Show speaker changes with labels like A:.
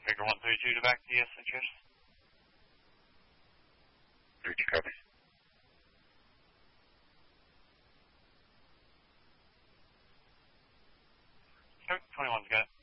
A: Baker 132 to back to the SHS.
B: 32 copy.
A: Sir, 21's got it.